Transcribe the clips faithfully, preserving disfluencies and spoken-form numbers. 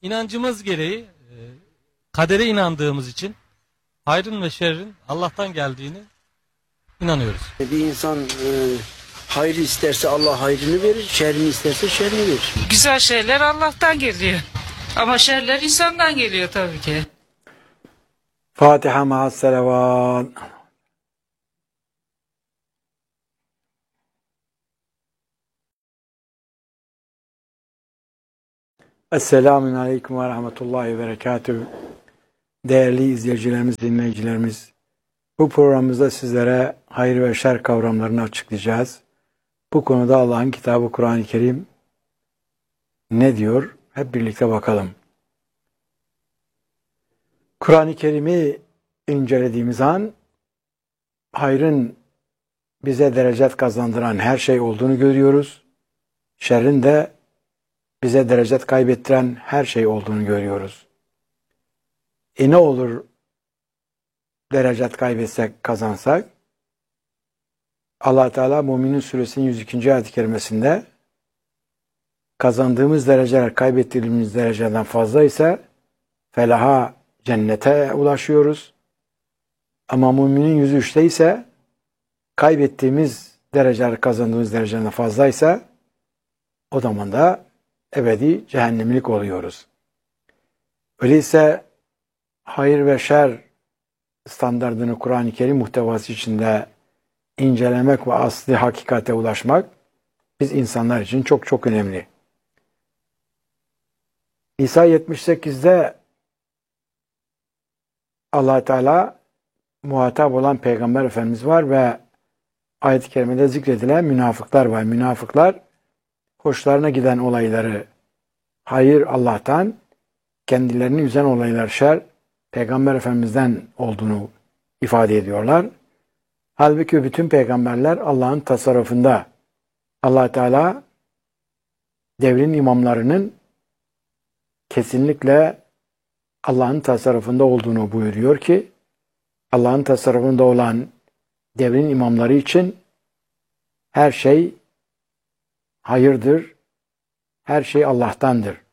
İnancımız gereği e, kadere inandığımız için hayrın ve şerrin Allah'tan geldiğini inanıyoruz. Bir insan e, hayrı isterse Allah hayrını verir, şerrini isterse şerrini verir. Güzel şeyler Allah'tan geliyor. Ama şerler insandan geliyor tabii ki. Fatiha ma'as selavat. Esselamun Aleyküm ve Rahmetullahi ve Berekatühü. Değerli izleyicilerimiz, dinleyicilerimiz, bu programımızda sizlere hayır ve şer kavramlarını açıklayacağız. Bu konuda Allah'ın kitabı Kur'an-ı Kerim ne diyor? Hep birlikte bakalım. Kur'an-ı Kerim'i incelediğimiz an hayrın bize derecet kazandıran her şey olduğunu görüyoruz. Şerrin de bize derecet kaybettiren her şey olduğunu görüyoruz. E ne olur derecet kaybetsek, kazansak? Allah Teala Müminin Suresinin yüz ikinci ayet-i kerimesinde kazandığımız dereceler kaybettiğimiz dereceden fazla ise felaha, cennete ulaşıyoruz. Ama müminin yüz üçte ise kaybettiğimiz dereceler kazandığımız dereceden fazlaysa o zaman da ebedi cehennemlik oluyoruz. Öyleyse hayır ve şer standardını Kur'an-ı Kerim muhtevası içinde incelemek ve asli hakikate ulaşmak biz insanlar için çok çok önemli. İsa yetmiş sekizde Allah Teala muhatap olan Peygamber Efendimiz var ve ayet-i kerimede zikredilen münafıklar var. Münafıklar hoşlarına giden olayları hayır Allah'tan, kendilerini üzen olaylar şer Peygamber Efendimiz'den olduğunu ifade ediyorlar. Halbuki bütün peygamberler Allah'ın tasarrufunda. Allah Teala devrin imamlarının kesinlikle Allah'ın tasarrufunda olduğunu buyuruyor ki Allah'ın tasarrufunda olan devrin imamları için her şey hayırdır, her şey Allah'tandır.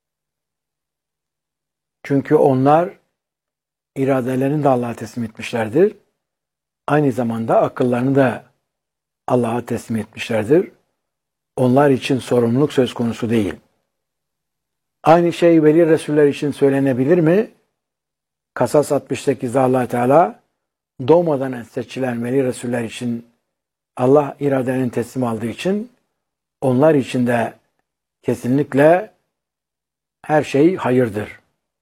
Çünkü onlar iradelerini de Allah'a teslim etmişlerdir. Aynı zamanda akıllarını da Allah'a teslim etmişlerdir. Onlar için sorumluluk söz konusu değil. Aynı şey veli Resuller için söylenebilir mi? Kasas altmış sekizde Allah Teala doğmadan seçilen veli Resuller için Allah iradelerini teslim aldığı için onlar için de kesinlikle her şey hayırdır.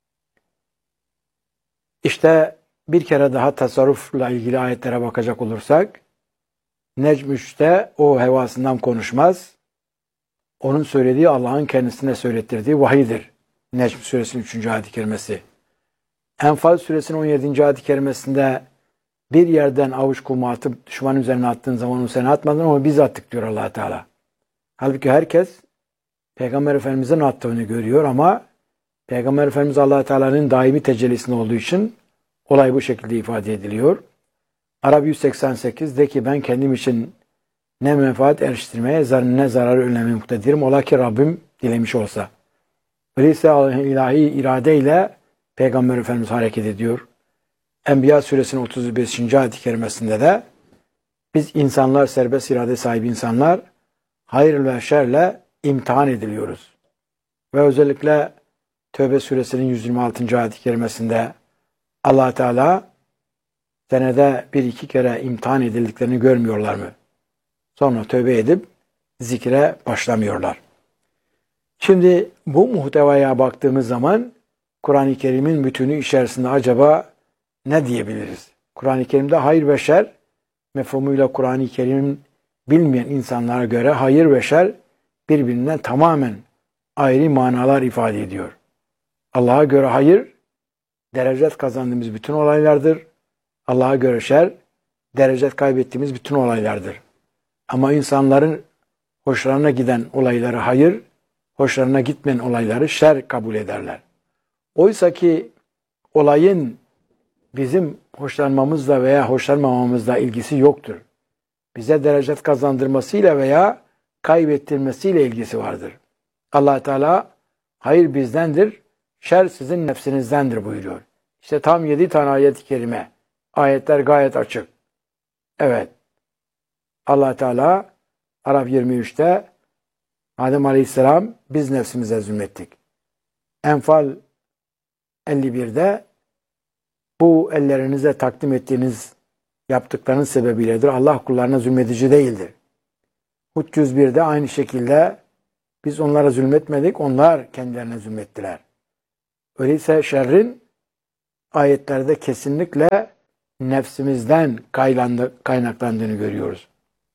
İşte bir kere daha tasarrufla ilgili ayetlere bakacak olursak Necm üçte o hevasından konuşmaz. Onun söylediği Allah'ın kendisine söylettirdiği vahiydir. Necm suresinin üçüncü ayet-i kerimesi. Enfal suresinin on yedinci ayet-i kerimesinde bir yerden avuç kumu atıp düşman üzerine attığın zaman onu sen atmadın ama biz attık diyor Allah Teala. Halbuki herkes Peygamber Efendimiz'in attığını görüyor ama Peygamber Efendimiz Allah Teala'nın daimi tecellisinde olduğu için olay bu şekilde ifade ediliyor. Arap yüz seksen sekiz de ki ben kendim için ne menfaat eriştirmeye ne zarar önlemeye muktedirim. Ola ki Rabbim dilemiş olsa. Öyleyse ilahi iradeyle Peygamber Efendimiz hareket ediyor. Enbiya suresinin otuz beşinci ayet-i kerimesinde de biz insanlar, serbest irade sahibi insanlar hayır ve şerle imtihan ediliyoruz. Ve özellikle Tevbe suresinin yüz yirmi altıncı ayet-i kerimesinde Allah Teala senede bir iki kere imtihan edildiklerini görmüyorlar mı? Sonra tövbe edip zikre başlamıyorlar. Şimdi bu muhtevaya baktığımız zaman Kur'an-ı Kerim'in bütünü içerisinde acaba ne diyebiliriz? Kur'an-ı Kerim'de hayır ve şer mefhumuyla Kur'an-ı Kerim'in bilmeyen insanlara göre hayır ve şer birbirinden tamamen ayrı manalar ifade ediyor. Allah'a göre hayır, derecet kazandığımız bütün olaylardır. Allah'a göre şer, derecet kaybettiğimiz bütün olaylardır. Ama insanların hoşlarına giden olayları hayır, hoşlarına gitmeyen olayları şer kabul ederler. Oysa ki olayın bizim hoşlanmamızla veya hoşlanmamamızla ilgisi yoktur. Bize derecet kazandırmasıyla veya kaybettirmesiyle ilgisi vardır. Allah Teala hayır bizdendir, şer sizin nefsinizdendir buyuruyor. İşte tam yedi tane ayet-i kerime. Ayetler gayet açık. Evet. Allah Teala Araf yirmi üçte Adem Aleyhisselam biz nefsimize zulmettik. Enfal elli birde bu ellerinize takdim ettiğiniz yaptıklarınız sebebiyledir. Allah kullarına zulmedici değildir. Hud yüz birde aynı şekilde biz onlara zulmetmedik, onlar kendilerine zulmettiler. Öyleyse şerrin ayetlerde kesinlikle nefsimizden kaynaklandığını görüyoruz.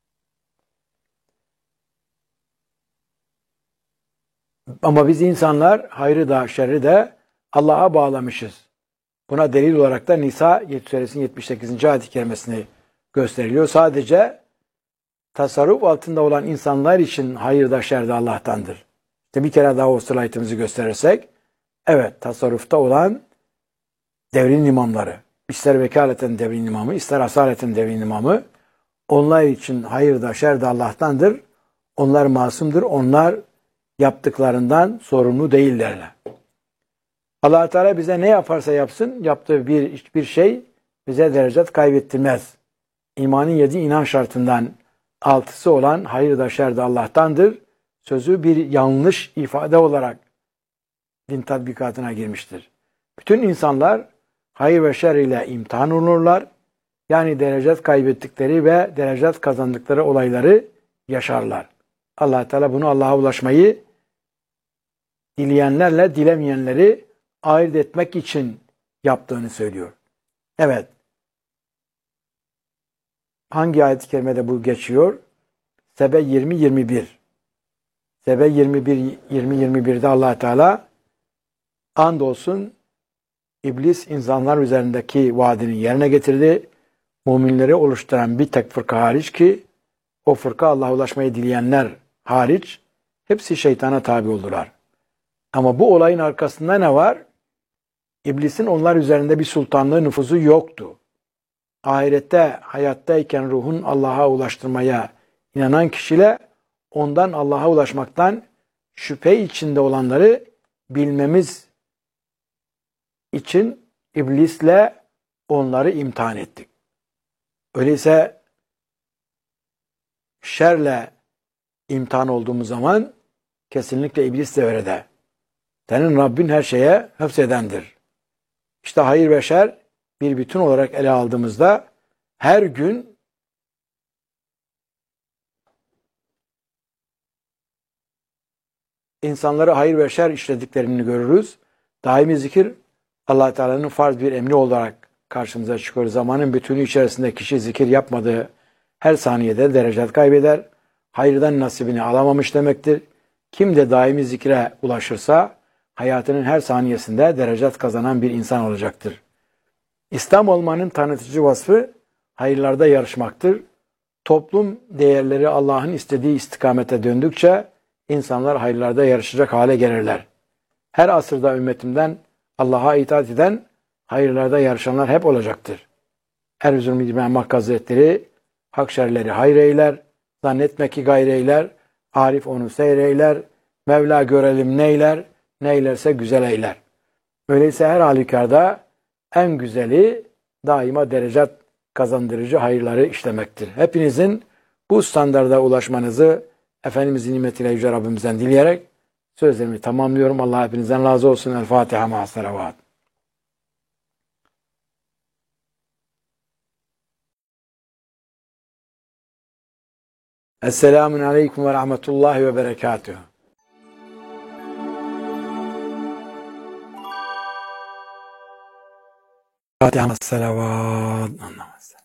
Ama biz insanlar hayrı da şerri de Allah'a bağlamışız. Buna delil olarak da Nisa suresinin yetmiş sekizinci ayet-i kerimesini gösteriliyor. Sadece tasarruf altında olan insanlar için hayır da şer de Allah'tandır. İşte bir kere daha o slaytımızı gösterirsek, evet tasarrufta olan devrin imamları, ister vekaleten devrin imamı, ister asaleten devrin imamı, onlar için hayır da şer de Allah'tandır. Onlar masumdur. Onlar yaptıklarından sorumlu değillerler. Allah Teala bize ne yaparsa yapsın, yaptığı bir hiçbir şey bize derecet kaybettirmez. İmanın yedi inan şartından altısı olan hayır da şer de Allah'tandır sözü bir yanlış ifade olarak din tatbikatına girmiştir. Bütün insanlar hayır ve şer ile imtihan olurlar. Yani derecet kaybettikleri ve derecet kazandıkları olayları yaşarlar. Allah Teala bunu Allah'a ulaşmayı dileyenlerle dilemeyenleri ayırt etmek için yaptığını söylüyor. Evet. Hangi ayet-i kerimede bu geçiyor? Sebe yirmi yirmi bir. Sebe yirmi bir yirmi yirmi birde Allah Teala andolsun İblis insanlar üzerindeki vaadini yerine getirdi. Müminleri oluşturan bir tek fırka hariç ki o fırka Allah'a ulaşmayı dileyenler hariç hepsi şeytana tabi oldular. Ama bu olayın arkasında ne var? İblisin onlar üzerinde bir sultanlığı, nüfuzu yoktu. Ahirette hayattayken ruhun Allah'a ulaştırmaya inanan kişiyle ondan Allah'a ulaşmaktan şüphe içinde olanları bilmemiz için iblisle onları imtihan ettik. Öyleyse şerle imtihan olduğumuz zaman kesinlikle iblis devrede. Senin Rabbin her şeye hıfzedendir. İşte hayır ve şer bir bütün olarak ele aldığımızda her gün insanları hayır ve şer işlediklerini görürüz. Daimi zikir Allah Teala'nın farz bir emri olarak karşımıza çıkıyor. Zamanın bütünü içerisinde kişi zikir yapmadığı her saniyede derecet kaybeder. Hayırdan nasibini alamamış demektir. Kim de daimi zikre ulaşırsa hayatının her saniyesinde derecet kazanan bir insan olacaktır. İslam olmanın tanıtıcı vasfı hayırlarda yarışmaktır. Toplum değerleri Allah'ın istediği istikamete döndükçe insanlar hayırlarda yarışacak hale gelirler. Her asırda ümmetimden Allah'a itaat eden hayırlarda yarışanlar hep olacaktır. Erzurum İmam Hakkı Hazretleri hak şerleri hayır eyler, zannetme ki gayreyler, Arif onu seyreyler, Mevla görelim neyler, neylerse güzel eyler. Öyleyse her halükarda en güzeli daima derecet kazandırıcı hayırları işlemektir. Hepinizin bu standarda ulaşmanızı Efendimizin nimetiyle Yüce Rabbimizden dileyerek sözlerimi tamamlıyorum. Allah hepinizden razı olsun. El Fatiha ma'as salavat. Esselamun aleyküm ve rahmetullahi ve berekatuhu. Fatiha ma'as salavat.